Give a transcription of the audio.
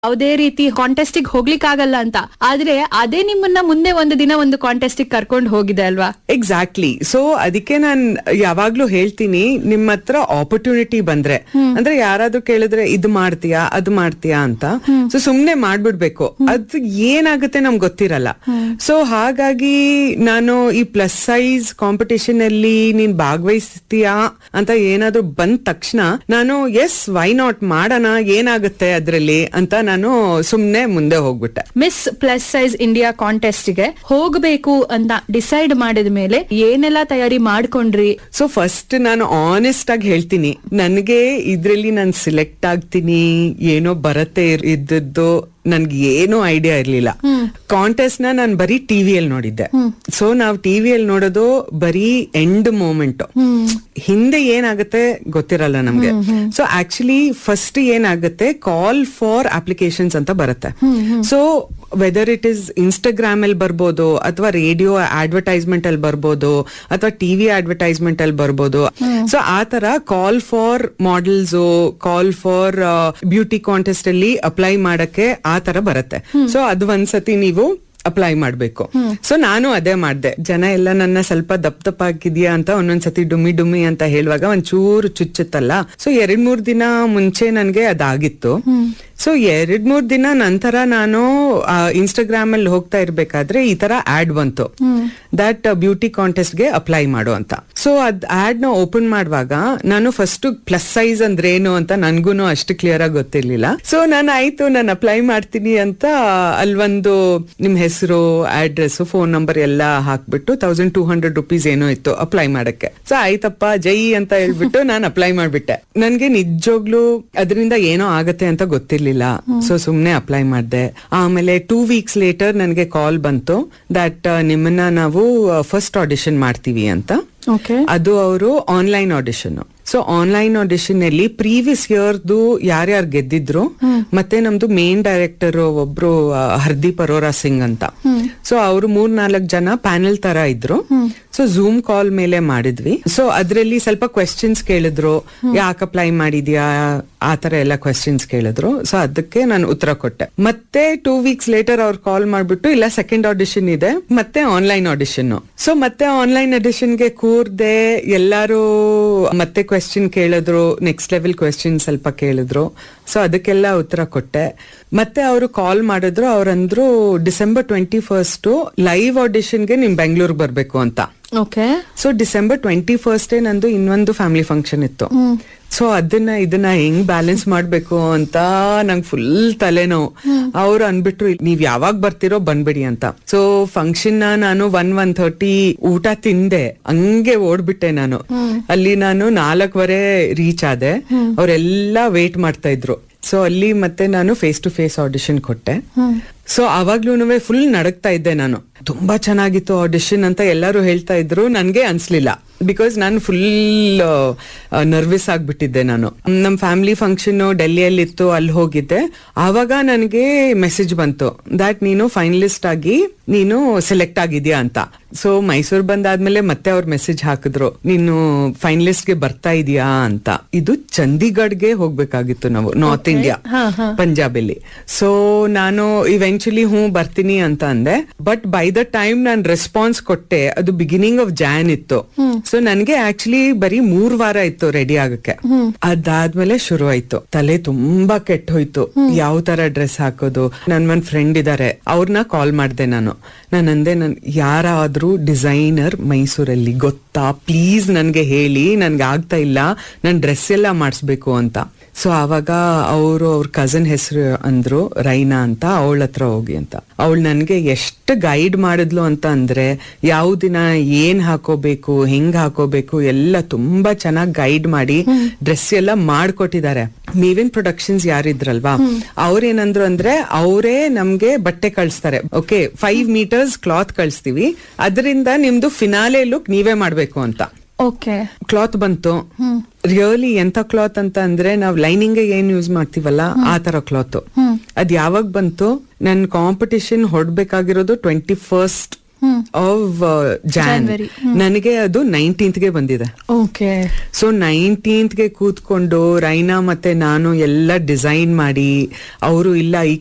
ಯಾವುದೇ ರೀತಿ ಕಾಂಟೆಸ್ಟಿಗೆ ಹೋಗ್ಲಿಕ್ಕೆ ಆಗಲ್ಲ ಅಂತ, ಆದ್ರೆ ಅದೇ ನಿಮ್ಮನ್ನ ಮುಂದೆ ಒಂದು ದಿನ ಒಂದು ಕಾಂಟೆಸ್ಟಿಗೆ ಕರ್ಕೊಂಡು ಹೋಗಿದೆ ಅಲ್ವಾ? ಎಕ್ಸಾಕ್ಟ್ಲಿ. ಸೊ ಅದಕ್ಕೆ ನಾನ್ ಯಾವಾಗ್ಲೂ ಹೇಳ್ತೀನಿ, ನಿಮ್ಮ ಹತ್ರ ಆಪರ್ಚುನಿಟಿ ಬಂದ್ರೆ, ಅಂದ್ರೆ ಯಾರಾದ್ರೂ ಕೇಳಿದ್ರೆ ಇದು ಮಾಡ್ತೀಯಾ ಅದು ಮಾಡ್ತೀಯಾ ಅಂತ, ಸೊ ಸುಮ್ನೆ ಮಾಡ್ಬಿಡ್ಬೇಕು. ಅದು ಏನಾಗುತ್ತೆ ನಮ್ಗೆ ಗೊತ್ತಿರಲ್ಲ. ಸೊ ಹಾಗಾಗಿ ನಾನು ಈ ಪ್ಲಸ್ ಸೈಜ್ ಕಾಂಪಿಟೇಷನ್ ಅಲ್ಲಿ ನೀನ್ ಭಾಗವಹಿಸ್ತೀಯಾ ಅಂತ ಏನಾದ್ರು ಬಂದ ತಕ್ಷಣ ನಾನು ಎಸ್ ವೈ ನಾಟ್ ಮಾಡೋಣ, ಏನಾಗುತ್ತೆ ಅದ್ರಲ್ಲಿ ಅಂತ ನಾನು ಸುಮ್ನೆ ಮುಂದೆ ಹೋಗ್ಬಿಟ್ಟೆ. ಮಿಸ್ ಪ್ಲಸ್ ಸೈಜ್ ಇಂಡಿಯಾ ಕಾಂಟೆಸ್ಟ್ಗೆ ಹೋಗಬೇಕು ಅಂತ ಡಿಸೈಡ್ ಮಾಡಿದ ಮೇಲೆ ಏನೆಲ್ಲ ತಯಾರಿ ಮಾಡ್ಕೊಂಡ್ರಿ? ಸೊ ಫಸ್ಟ್ ನಾನು ಆನೆಸ್ಟ್ ಆಗಿ ಹೇಳ್ತೀನಿ, ನನಗೆ ಇದ್ರಲ್ಲಿ ನಾನು ಸಿಲೆಕ್ಟ್ ಆಗ್ತೀನಿ ಏನೋ ಬರತ್ತೆ ಇದ್ದದ್ದು ನನ್ಗೆ ಏನೂ ಐಡಿಯಾ ಇರ್ಲಿಲ್ಲ. ಕಾಂಟೆಸ್ಟ್ ನಾನು ಬರೀ ಟಿವಿಯಲ್ಲಿ ನೋಡಿದ್ದೆ. ಸೊ ನಾವು ಟಿವಿಯಲ್ಲಿ ನೋಡೋದು ಬರೀ ಎಂಡ್ ಮೂಮೆಂಟ್, ಹಿಂದೆ ಏನಾಗುತ್ತೆ ಗೊತ್ತಿರಲ್ಲ ನಮ್ಗೆ. ಸೊ ಆಕ್ಚುಲಿ ಫಸ್ಟ್ ಏನಾಗುತ್ತೆ, ಕಾಲ್ ಫಾರ್ ಅಪ್ಲಿಕೇಶನ್ಸ್ ಅಂತ ಬರುತ್ತೆ. So whether it is Instagram ಅಲ್ಲಿ ಬರ್ಬೋದು, ಅಥವಾ ರೇಡಿಯೋ ಅಡ್ವರ್ಟೈಸ್ಮೆಂಟ್ ಅಲ್ಲಿ ಬರ್ಬೋದು, ಅಥವಾ ಟಿವಿ ಅಡ್ವರ್ಟೈಸ್ಮೆಂಟ್ ಅಲ್ಲಿ ಬರ್ಬೋದು. ಸೊ ಆ ತರ call for models, call for beauty contest ಅಲ್ಲಿ ಅಪ್ಲೈ ಮಾಡಕ್ಕೆ ಆ ತರ ಬರುತ್ತೆ. ಸೊ ಅದು ಒಂದ್ಸತಿ ನೀವು ಅಪ್ಲೈ ಮಾಡ್ಬೇಕು. ಸೊ ನಾನು ಅದೇ ಮಾಡ್ದೆ. ಜನ ಎಲ್ಲ ನನ್ನ ಸ್ವಲ್ಪ ದಪ್ಪ ಆಗಿದ್ಯಾ ಅಂತ ಒಂದೊಂದ್ಸತಿ ಡುಮ್ಮಿ ಅಂತ ಹೇಳುವಾಗ ಒಂಚೂರು ಚುಚ್ಚುತ್ತಲ್ಲ. ಸೊ 2-3 ದಿನ ಮುಂಚೆ ನನ್ಗೆ ಅದಾಗಿತ್ತು. ಸೊ 2-3 ದಿನ ನಂತರ ನಾನು ಇನ್ಸ್ಟಾಗ್ರಾಮ್ ಅಲ್ಲಿ ಹೋಗ್ತಾ ಇರ್ಬೇಕಾದ್ರೆ ಈ ತರ ಆಡ್ ಬಂತು, ದಟ್ ಬ್ಯೂಟಿ ಕಾಂಟೆಸ್ಟ್ ಗೆ ಅಪ್ಲೈ ಮಾಡು ಅಂತ. ಸೊ ಅದ್ ಆಡ್ ನ ಓಪನ್ ಮಾಡುವಾಗ ನಾನು ಫಸ್ಟ್ ಪ್ಲಸ್ ಸೈಜ್ ಅಂದ್ರೆ ಏನು ಅಂತ ನನ್ಗೂನು ಅಷ್ಟು ಕ್ಲಿಯರ್ ಆಗಿ ಗೊತ್ತಿರ್ಲಿಲ್ಲ. ಸೊ ನಾನು ಅಪ್ಲೈ ಮಾಡ್ತೀನಿ ಅಂತ ಅಲ್ವೊಂದು ನಿಮ್ ಹೆಸರು, ಅಡ್ರೆಸ್, ಫೋನ್ ನಂಬರ್ ಎಲ್ಲ ಹಾಕ್ಬಿಟ್ಟು 1200 ರೂಪೀಸ್ ಏನೋ ಇತ್ತು ಅಪ್ಲೈ ಮಾಡಕ್ಕೆ. ಸೊ ಆಯ್ತಪ್ಪ ಜೈ ಅಂತ ಹೇಳ್ಬಿಟ್ಟು ನಾನು ಅಪ್ಲೈ ಮಾಡ್ಬಿಟ್ಟೆ. ನನ್ಗೆ ನಿಜವಾಗ್ಲೂ ಅದರಿಂದ ಏನೋ ಆಗತ್ತೆ ಅಂತ ಗೊತ್ತಿರ್ಲಿಲ್ಲ. ಸೊ ಸುಮ್ನೆ ಅಪ್ಲೈ ಮಾಡ್ದೆ. ಆಮೇಲೆ 2 weeks ಲೇಟರ್ ನನ್ಗೆ ಕಾಲ್ ಬಂತು ದಟ್ ನಿಮ್ಮನ್ನ ನಾವು ಫಸ್ಟ್ ಆಡಿಷನ್ ಮಾಡ್ತೀವಿ ಅಂತ. ಅದು ಅವರು online audition. So online audition ಅಲ್ಲಿ ಪ್ರೀವಿಯಸ್ ಇಯರ್ದು ಯಾರ್ಯಾರು ಗೆದ್ದಿದ್ರು, ಮತ್ತೆ ನಮ್ದು ಮೇನ್ ಡೈರೆಕ್ಟರ್ ಒಬ್ರು ಹರ್ದೀಪ್ ಅರೋರಾ ಸಿಂಗ್ ಅಂತ. ಸೊ ಅವರು 3-4 ಜನ ಪ್ಯಾನೆಲ್ ತರ ಇದ್ರು. ಸೊ ಝೂಮ್ ಕಾಲ್ ಮೇಲೆ ಮಾಡಿದ್ವಿ. ಸೊ ಅದ್ರಲ್ಲಿ ಸ್ವಲ್ಪ ಕ್ವೆಶ್ಚನ್ಸ್ ಕೇಳಿದ್ರು, ಯಾಕೆ ಅಪ್ಲೈ ಮಾಡಿದ್ಯಾ ಆ ತರ ಎಲ್ಲ ಕ್ವೆಶ್ಚನ್ಸ್ ಕೇಳಿದ್ರು. ಸೊ ಅದಕ್ಕೆ ನಾನು ಉತ್ತರ ಕೊಟ್ಟೆ. ಮತ್ತೆ 2 weeks ಲೇಟರ್ ಅವ್ರು ಕಾಲ್ ಮಾಡ್ಬಿಟ್ಟು, ಇಲ್ಲ ಸೆಕೆಂಡ್ ಆಡಿಷನ್ ಇದೆ, ಮತ್ತೆ ಆನ್ಲೈನ್ ಆಡಿಷನ್. ಸೊ ಮತ್ತೆ ಆನ್ಲೈನ್ ಆಡಿಷನ್ ಗೆ ಕೂರ್ದೆ. ಎಲ್ಲಾರು ಮತ್ತೆ ಕ್ವೆಶ್ಚನ್ ಕೇಳಿದ್ರು, ನೆಕ್ಸ್ಟ್ ಲೆವೆಲ್ ಕ್ವೆಶ್ಚನ್ ಸ್ವಲ್ಪ ಕೇಳಿದ್ರು. ಸೊ ಅದಕ್ಕೆಲ್ಲ ಉತ್ತರ ಕೊಟ್ಟೆ. ಮತ್ತೆ ಅವರು ಕಾಲ್ ಮಾಡಿದ್ರು. ಅವ್ರಂದ್ರು December 21st ಲೈವ್ ಆಡಿಷನ್ ಗೆ ನಿಮ್ ಬೆಂಗಳೂರಿಗೆ ಬರ್ಬೇಕು ಅಂತ. ಸೊ December 21st ನಂದು ಇನ್ನೊಂದು ಫ್ಯಾಮಿಲಿ ಫಂಕ್ಷನ್ ಇತ್ತು. ಸೊ ಇದನ್ನ ಹೆಂಗ್ ಬ್ಯಾಲೆನ್ಸ್ ಮಾಡ್ಬೇಕು ಅಂತ ನಂಗೆ ಫುಲ್ ತಲೆನೋವು. ಅವ್ರು ಅನ್ಬಿಟ್ರು, ನೀವ್ ಯಾವಾಗ ಬರ್ತಿರೋ ಬಂದ್ಬಿಡಿ ಅಂತ. ಸೊ ಫಂಕ್ಷನ್ ನಾನು 1:30 ಊಟ ತಿಂದೆ, ಹಂಗೆ ಓಡ್ಬಿಟ್ಟೆ ನಾನು. ಅಲ್ಲಿ ನಾನು 4:15 ರೀಚ್ ಆದೆ. ಅವರೆಲ್ಲಾ ವೇಟ್ ಮಾಡ್ತಾ ಇದ್ರು. ಸೊ ಅಲ್ಲಿ ಮತ್ತೆ ನಾನು ಫೇಸ್ ಟು ಫೇಸ್ ಆಡಿಷನ್ ಕೊಟ್ಟೆ. ಸೊ ಅವಾಗ್ಲೂನುವೆ ಫುಲ್ ನಡಕ್ತಾ ಇದ್ದೆ ನಾನು. ತುಂಬಾ ಚೆನ್ನಾಗಿತ್ತು ಆಡಿಷನ್ ಅಂತ ಎಲ್ಲರೂ ಹೇಳ್ತಾ ಇದ್ರು. ನನ್ಗೆ ಅನ್ಸ್ಲಿಲ್ಲ, ಬಿಕಾಸ್ ನಾನು ಫುಲ್ ನರ್ವಸ್ ಆಗ್ಬಿಟ್ಟಿದ್ದೆ ನಾನು. ನಮ್ ಫ್ಯಾಮಿಲಿ ಫಂಕ್ಷನ್ ಡೆಲ್ಲಿಯಲ್ಲಿ ಇತ್ತು, ಅಲ್ಲಿ ಹೋಗಿದ್ದೆ. ಆವಾಗ ನನಗೆ ಮೆಸೇಜ್ ಬಂತು ದಟ್ ನೀನು ಫೈನಲಿಸ್ಟ್ ಆಗಿ ನೀನು ಸೆಲೆಕ್ಟ್ ಆಗಿದ್ಯಾ ಅಂತ. ಸೊ ಮೈಸೂರ್ ಬಂದಾದ್ಮೇಲೆ ಮತ್ತೆ ಅವ್ರ ಮೆಸೇಜ್ ಹಾಕಿದ್ರು, ನೀನು ಫೈನಲಿಸ್ಟ್ ಗೆ ಬರ್ತಾ ಇದೀಯಾ ಅಂತ. ಇದು ಚಂಡೀಗಢ್ಗೆ ಹೋಗ್ಬೇಕಾಗಿತ್ತು ನಾವು, ನಾರ್ತ್ ಇಂಡಿಯಾ, ಪಂಜಾಬಲ್ಲಿ. ಸೊ ನಾನು ಇವೆಂಚುಲಿ ಬರ್ತೀನಿ ಅಂತ ಅಂದೆ. ಬಟ್ ಬೈ ದ ಟೈಮ್ ನಾನು ರೆಸ್ಪಾನ್ಸ್ ಕೊಟ್ಟೆ, ಅದು ಬಿಗಿನಿಂಗ್ ಆಫ್ ಜಾನ್ ಇತ್ತು. ಸೊ ನನ್ಗೆ ಆಕ್ಚುಲಿ ಬರೀ 3 ವಾರ ಇತ್ತು ರೆಡಿ ಆಗಕ್ಕೆ. ಅದಾದ್ಮೇಲೆ ಶುರು ಆಯ್ತು. ತಲೆ ತುಂಬಾ ಕೆಟ್ಟ ಹೋಯ್ತು, ಯಾವ ತರ ಡ್ರೆಸ್ ಹಾಕೋದು. ನನ್ ಫ್ರೆಂಡ್ ಇದಾರೆ, ಅವ್ರನ್ನ ಕಾಲ್ ಮಾಡ್ದೆ ನಾನು. ಅಂದೆ, ಯಾರಾದ್ರೂ ಡಿಸೈನರ್ ಮೈಸೂರಲ್ಲಿ ಗೊತ್ತಾ, ಪ್ಲೀಸ್ ನನ್ಗೆ ಹೇಳಿ, ನನ್ಗೆ ಆಗ್ತಾ ಇಲ್ಲ, ನನ್ ಡ್ರೆಸ್ ಎಲ್ಲ ಮಾಡಿಸ್ಬೇಕು ಅಂತ. ಸೊ ಆವಾಗ ಅವ್ರ ಕಸನ್ ಹೆಸರು ಅಂದ್ರು ರೈನಾ ಅಂತ, ಅವಳ ಹತ್ರ ಹೋಗಿ ಅಂತ. ಅವಳು ನನ್ಗೆ ಎಷ್ಟು ಗೈಡ್ ಮಾಡಿದ್ಲು ಅಂತ ಅಂದ್ರೆ, ಯಾವ ದಿನ ಏನ್ ಹಾಕೋಬೇಕು, ಹೆಂಗ್ ಹಾಕೋಬೇಕು ಎಲ್ಲ ತುಂಬಾ ಚೆನ್ನಾಗಿ ಗೈಡ್ ಮಾಡಿ ಡ್ರೆಸ್ ಎಲ್ಲ ಮಾಡ್ಕೊಟ್ಟಿದ್ದಾರೆ. ಮೇವಿನ್ ಪ್ರೊಡಕ್ಷನ್ಸ್ ಯಾರಿದ್ರಲ್ವಾ, ಅವ್ರೇನಂದ್ರು ಅಂದ್ರೆ, ಅವರೇ ನಮ್ಗೆ ಬಟ್ಟೆ ಕಳಿಸ್ತಾರೆ. ಓಕೆ, 5 meters ಕ್ಲಾತ್ ಕಳಿಸ್ತೀವಿ, ಅದರಿಂದ ನಿಮ್ದು ಫಿನಾಲೆ ಲುಕ್ ನೀವೇ ಮಾಡ್ಬೇಕು ಅಂತ. ಕ್ಲಾತ್ ಬಂತು. ರಿಯಲಿ ಎಂತ ಕ್ಲಾತ್ ಅಂತ ಅಂದ್ರೆ, ನಾವ್ ಲೈನಿಂಗ್ ಏನ್ ಯೂಸ್ ಮಾಡ್ತೀವಲ್ಲ ಆ ತರ ಕ್ಲಾತ್. ಅದ್ ಯಾವಾಗ ಬಂತು, ನನ್ ಕಾಂಪಿಟಿಷನ್ ಹೊಡ್ಬೇಕಾಗಿರೋದು 21st ಆಫ್ ಜಾನ್. ನನಗೆ ಅದು 19th ಬಂದಿದೆ. ಓಕೆ. ಸೊ 19th ಕೂತ್ಕೊಂಡು ರೈನಾ ಮತ್ತೆ ನಾನು ಎಲ್ಲ ಡಿಸೈನ್ ಮಾಡಿ, ಅವರು ಇಲ್ಲ ಈ